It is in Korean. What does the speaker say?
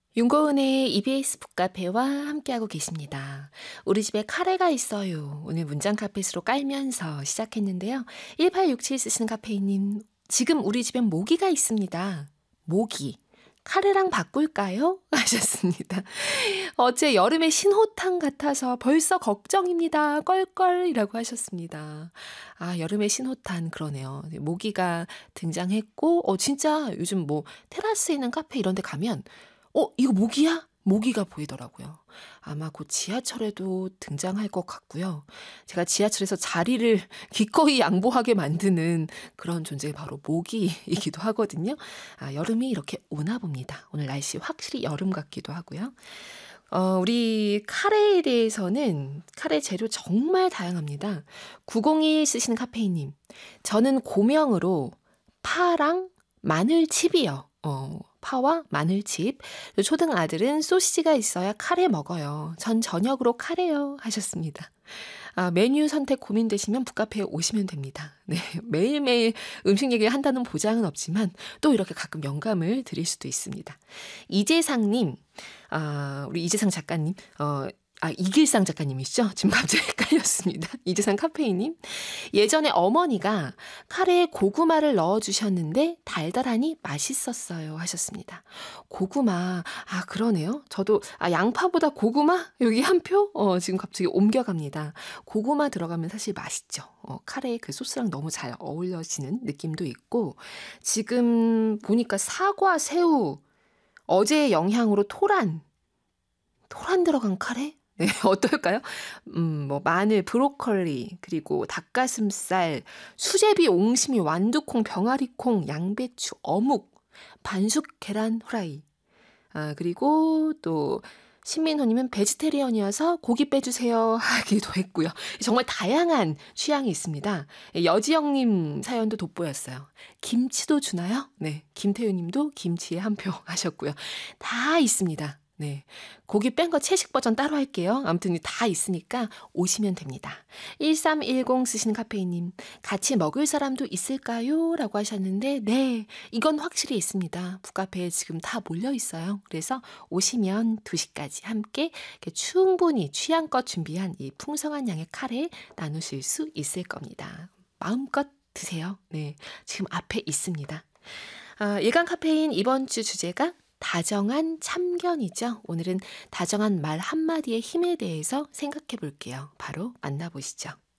윤고은의 EBS 북카페와 함께하고 계십니다. 우리 집에 카레가 있어요. 오늘 문장 카펫으로 깔면서 시작했는데요. 1867 쓰시는 카페이님, 지금 우리 집엔 모기가 있습니다. 모기. 카레랑 바꿀까요? 하셨습니다. 어제 여름의 신호탄 같아서 벌써 걱정입니다. 껄껄이라고 하셨습니다. 아, 여름의 신호탄 그러네요. 모기가 등장했고, 진짜 요즘 뭐 테라스에 있는 카페 이런 데 가면 이거 모기야? 모기가 보이더라고요. 아마 곧 지하철에도 등장할 것 같고요. 제가 지하철에서 자리를 기꺼이 양보하게 만드는 그런 존재가 바로 모기이기도 하거든요. 아, 여름이 이렇게 오나 봅니다. 오늘 날씨 확실히 여름 같기도 하고요. 우리 카레에 대해서는 카레 재료 정말 다양합니다. 902 쓰시는 카페이님. 저는 고명으로 파랑 마늘칩이요. 파와 마늘칩. 초등 아들은 소시지가 있어야 카레 먹어요. 전 저녁으로 카레요. 하셨습니다. 아, 메뉴 선택 고민되시면 북카페에 오시면 됩니다. 네, 매일매일 음식 얘기를 한다는 보장은 없지만 또 이렇게 가끔 영감을 드릴 수도 있습니다. 이재상님, 우리 이재상 작가님, 이길상 작가님이시죠? 지금 갑자기 헷갈렸습니다. 이재상 카페이님. 예전에 어머니가 카레에 고구마를 넣어주셨는데 달달하니 맛있었어요 하셨습니다. 고구마, 그러네요. 저도, 양파보다 고구마? 여기 한 표? 지금 갑자기 옮겨갑니다. 고구마 들어가면 사실 맛있죠. 카레에 그 소스랑 너무 잘 어울려지는 느낌도 있고, 지금 보니까 사과, 새우, 어제의 영향으로 토란 들어간 카레? 네, 어떨까요? 뭐, 마늘, 브로콜리, 그리고 닭가슴살, 수제비, 옹심이, 완두콩, 병아리콩, 양배추, 어묵, 반숙 계란 후라이. 그리고 또, 신민호님은 베지테리언이어서 고기 빼주세요 하기도 했고요. 정말 다양한 취향이 있습니다. 여지영님 사연도 돋보였어요. 김치도 주나요? 네, 김태우님도 김치에 한 표 하셨고요. 다 있습니다. 네. 고기 뺀 거 채식 버전 따로 할게요. 아무튼 다 있으니까 오시면 됩니다. 1310 쓰시는 카페이님, 같이 먹을 사람도 있을까요? 라고 하셨는데, 네. 이건 확실히 있습니다. 북카페에 지금 다 몰려 있어요. 그래서 오시면 2시까지 함께 충분히 취향껏 준비한 이 풍성한 양의 카레 나누실 수 있을 겁니다. 마음껏 드세요. 네. 지금 앞에 있습니다. 일간 카페인 이번 주 주제가 다정한 참견이죠. 오늘은 다정한 말 한마디의 힘에 대해서 생각해 볼게요. 바로 만나보시죠.